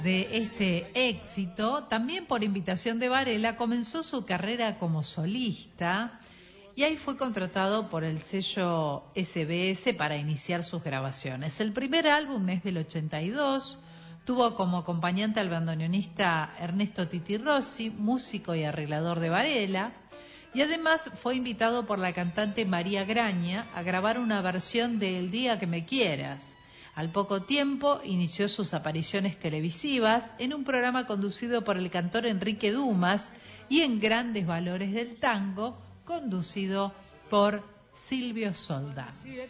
De este éxito, también por invitación de Varela, comenzó su carrera como solista y ahí fue contratado por el sello SBS para iniciar sus grabaciones. El primer álbum es del 82, tuvo como acompañante al bandoneonista Ernesto Titi Rossi, músico y arreglador de Varela, y además fue invitado por la cantante María Graña a grabar una versión de El día que me quieras. Al poco tiempo inició sus apariciones televisivas en un programa conducido por el cantor Enrique Dumas y en Grandes Valores del Tango, conducido por Silvio Soldán.